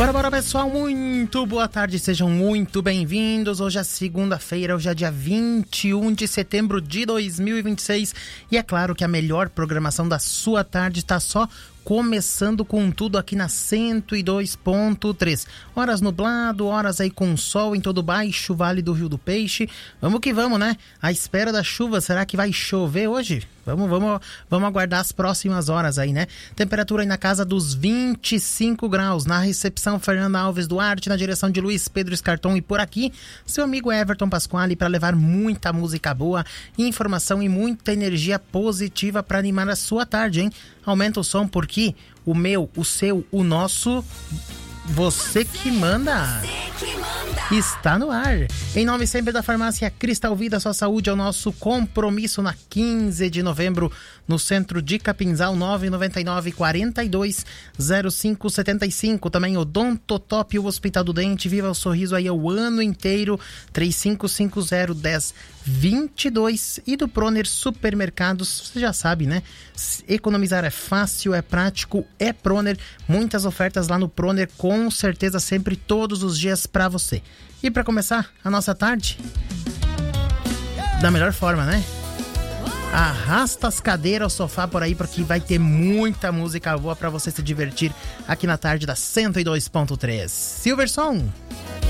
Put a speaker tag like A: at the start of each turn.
A: Bora, pessoal, muito boa tarde, sejam muito bem-vindos. Hoje é segunda-feira, hoje é dia 21 de setembro de 2026 e é claro que a melhor programação da sua tarde está só começando com tudo aqui na 102.3. Horas nublado, horas aí com sol em todo o baixo Vale do Rio do Peixe. Vamos que vamos, né? À espera da chuva, será que vai chover hoje? Vamos aguardar as próximas horas aí, né? Temperatura aí na casa dos 25 graus. Na recepção, Fernanda Alves Duarte, na direção de Luiz Pedro Escarton e por aqui, seu amigo Everton Pasquale para levar muita música boa, informação e muita energia positiva para animar a sua tarde, hein? Aumenta o som porque o meu, o seu, o nosso... Você que manda. Está no ar. Em nome sempre da farmácia Cristal Vida, sua saúde é o nosso compromisso. Na 15 de novembro, no centro de Capinzal, 999 42 0575. Também Odontotop, o Hospital do Dente. Viva o sorriso aí o ano inteiro. 3550 1022. E do Proner Supermercados, você já sabe, né? Economizar é fácil, é prático, é Proner. Muitas ofertas lá no Proner, com certeza sempre, todos os dias pra você. E pra começar a nossa tarde da melhor forma, né? Arrasta as cadeiras, ao sofá por aí, porque vai ter muita música boa pra você se divertir aqui na tarde da 102.3. Silverson.